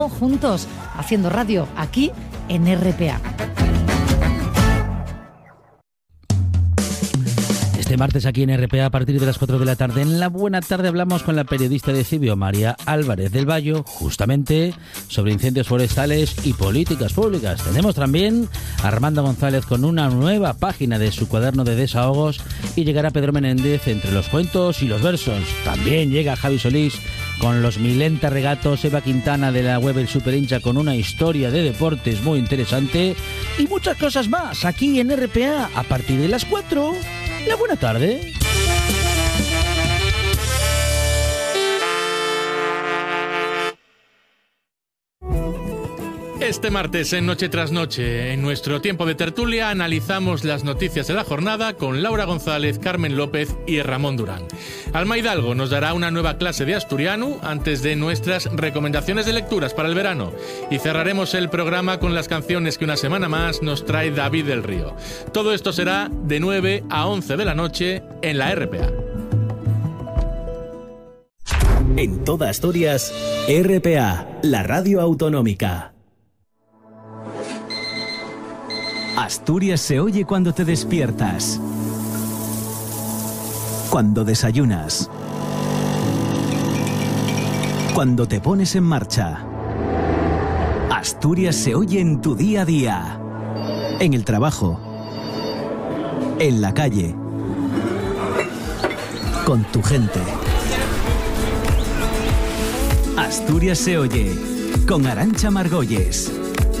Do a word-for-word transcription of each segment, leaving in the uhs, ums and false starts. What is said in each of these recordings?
juntos, haciendo radio aquí en R P A. Este martes aquí en R P A a partir de las cuatro de la tarde, en la buena tarde, hablamos con la periodista de Cibio, María Álvarez del Vallo, justamente sobre incendios forestales y políticas públicas. Tenemos también a Armando González con una nueva página de su cuaderno de desahogos y llegará Pedro Menéndez entre los cuentos y los versos. También llega Javi Solís con los Milenta Regatos, Eva Quintana de la web El Superhincha con una historia de deportes muy interesante y muchas cosas más aquí en R P A a partir de las cuatro. La buena tarde. Este martes en Noche tras Noche, en nuestro tiempo de tertulia, analizamos las noticias de la jornada con Laura González, Carmen López y Ramón Durán. Alma Hidalgo nos dará una nueva clase de asturiano antes de nuestras recomendaciones de lecturas para el verano. Y cerraremos el programa con las canciones que una semana más nos trae David del Río. Todo esto será de nueve a once de la noche en la R P A. En toda Asturias, R P A, la radio autonómica. Asturias se oye cuando te despiertas, cuando desayunas, cuando te pones en marcha. Asturias se oye en tu día a día, en el trabajo, en la calle, con tu gente. Asturias se oye con Arantxa Margolles.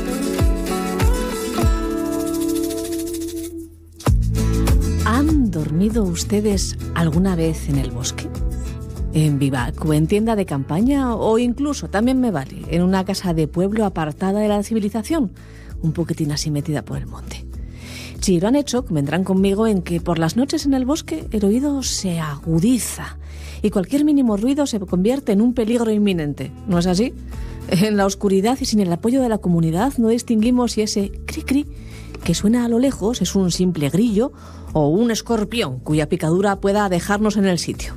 ¿Han dormido ustedes alguna vez en el bosque? ¿En bivac o en tienda de campaña? O incluso, también me vale, en una casa de pueblo apartada de la civilización, un poquitín así metida por el monte. Si lo han hecho, vendrán conmigo en que por las noches en el bosque el oído se agudiza y cualquier mínimo ruido se convierte en un peligro inminente. ¿No es así? En la oscuridad y sin el apoyo de la comunidad no distinguimos si ese cri-cri que suena a lo lejos es un simple grillo o un escorpión cuya picadura pueda dejarnos en el sitio.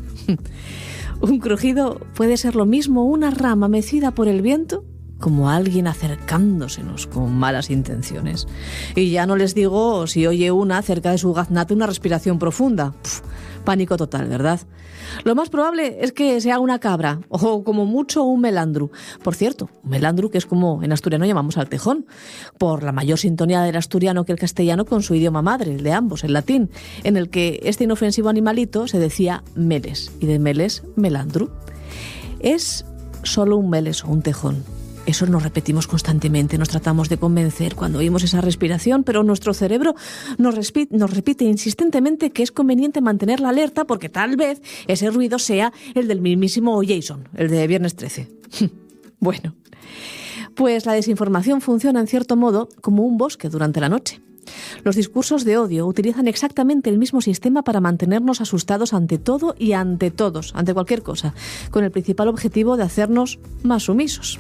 Un crujido puede ser lo mismo una rama mecida por el viento como alguien acercándosenos con malas intenciones. Y ya no les digo si oye una cerca de su gaznate una respiración profunda. Pff, pánico total, ¿verdad? Lo más probable es que sea una cabra o como mucho un melandru. Por cierto, un melandru que es como en asturiano llamamos al tejón, por la mayor sintonía del asturiano que el castellano con su idioma madre, el de ambos, el latín, en el que este inofensivo animalito se decía meles y de meles melandru. Es solo un meles o un tejón. Eso nos repetimos constantemente, nos tratamos de convencer cuando oímos esa respiración, pero nuestro cerebro nos, respi- nos repite insistentemente que es conveniente mantener la alerta porque tal vez ese ruido sea el del mismísimo Jason, el de Viernes trece. Bueno, pues la desinformación funciona en cierto modo como un bosque durante la noche. Los discursos de odio utilizan exactamente el mismo sistema para mantenernos asustados ante todo y ante todos, ante cualquier cosa, con el principal objetivo de hacernos más sumisos.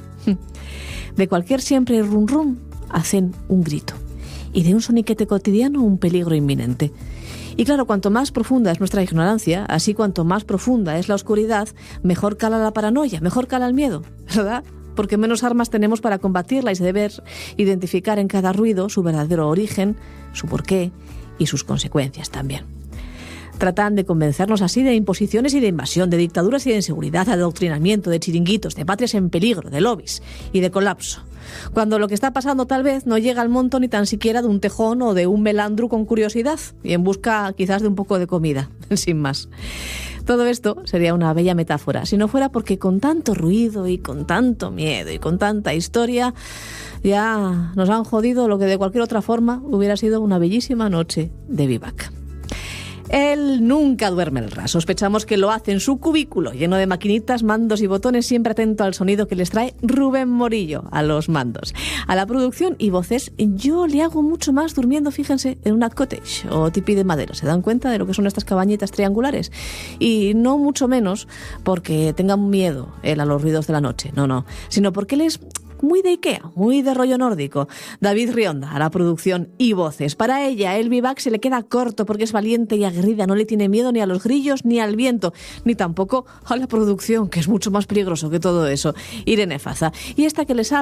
De cualquier siempre rum rum hacen un grito y de un soniquete cotidiano un peligro inminente. Y claro, cuanto más profunda es nuestra ignorancia, así cuanto más profunda es la oscuridad, mejor cala la paranoia, mejor cala el miedo, ¿verdad? Porque menos armas tenemos para combatirla y se debe identificar en cada ruido su verdadero origen, su porqué y sus consecuencias también. Tratan de convencernos así de imposiciones y de invasión, de dictaduras y de inseguridad, de adoctrinamiento, de chiringuitos, de patrias en peligro, de lobbies y de colapso. Cuando lo que está pasando tal vez no llega al monto ni tan siquiera de un tejón o de un melandru con curiosidad y en busca quizás de un poco de comida, sin más. Todo esto sería una bella metáfora, si no fuera porque con tanto ruido y con tanto miedo y con tanta historia ya nos han jodido lo que de cualquier otra forma hubiera sido una bellísima noche de bivac. Él nunca duerme el ras. Sospechamos que lo hace en su cubículo, lleno de maquinitas, mandos y botones, siempre atento al sonido que les trae Rubén Morillo a los mandos. A la producción y voces, yo le hago mucho más durmiendo, fíjense, en una cottage o tipi de madera. ¿Se dan cuenta de lo que son estas cabañitas triangulares? Y no mucho menos porque tenga miedo él a los ruidos de la noche, no, no, sino porque él es muy de Ikea, muy de rollo nórdico. David Rionda a la producción y voces. Para ella, el bivac se le queda corto porque es valiente y aguerrida, no le tiene miedo ni a los grillos ni al viento, ni tampoco a la producción, que es mucho más peligroso que todo eso. Irene Faza. Y esta que les habla